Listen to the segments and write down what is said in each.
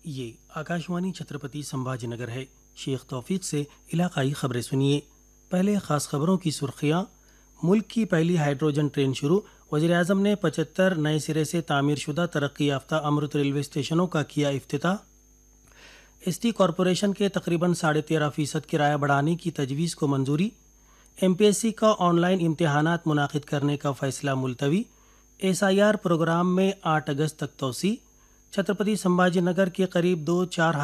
یہ آکاشوانی چھترپتی سمبھاجی نگر ہے۔ شیخ توفیق سے علاقائی خبریں سنیے۔ پہلے خاص خبروں کی سرخیاں۔ ملک کی پہلی ہائیڈروجن ٹرین شروع۔ وزیراعظم نے 75 نئے سرے سے تعمیر شدہ ترقی یافتہ امرت ریلوے اسٹیشنوں کا کیا افتتاح۔ ایس ٹی کارپوریشن کے تقریباً 13.5% کرایہ بڑھانے کی تجویز کو منظوری۔ ایم پی ایس سی کا آن لائن امتحانات منعقد کرنے کا فیصلہ ملتوی۔ ایس آئی آر پروگرام میں 8 اگست تک توسیع۔ چھترپتی سمبھاجی نگر کے قریب دو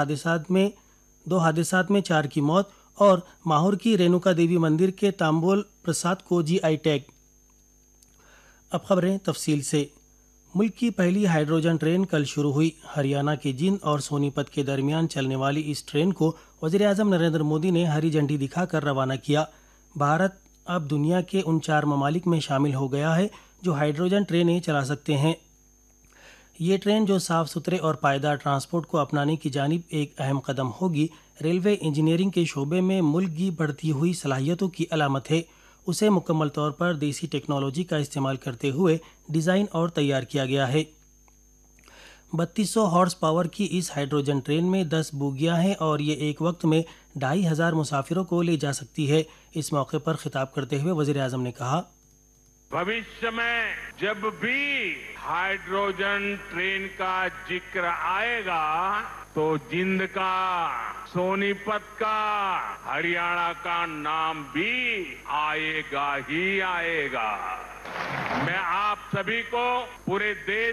حادثات میں 4 کی موت اور ماہور کی رینوکا دیوی مندر کے تامبول پرساد کو جی آئی ٹیگ۔ اب خبریں تفصیل سے۔ ملک کی پہلی ہائیڈروجن ٹرین کل شروع ہوئی۔ ہریانہ کے جیند اور سونی پت کے درمیان چلنے والی اس ٹرین کو وزیراعظم نریندر مودی نے ہری جھنڈی دکھا کر روانہ کیا۔ بھارت اب دنیا کے ان 4 ممالک میں شامل ہو گیا ہے جو ہائیڈروجن ٹرینیں چلا سکتے ہیں۔ یہ ٹرین جو صاف ستھرے اور پائیدار ٹرانسپورٹ کو اپنانے کی جانب ایک اہم قدم ہوگی، ریلوے انجینئرنگ کے شعبے میں ملک کی بڑھتی ہوئی صلاحیتوں کی علامت ہے۔ اسے مکمل طور پر دیسی ٹیکنالوجی کا استعمال کرتے ہوئے ڈیزائن اور تیار کیا گیا ہے۔ 3200 ہارس پاور کی اس ہائیڈروجن ٹرین میں 10 بوگیاں ہیں اور یہ ایک وقت میں 2500 مسافروں کو لے جا سکتی ہے۔ اس موقع پر خطاب کرتے ہوئے وزیراعظم نے کہا، بھوشیہ میں جب بھی ہائیڈروجن ٹرین کا ذکر آئے گا تو جیند کا، سونی پت کا، ہریانہ کا نام بھی آئے گا ہی آئے گا۔ میں آپ سبھی کو پورے دیش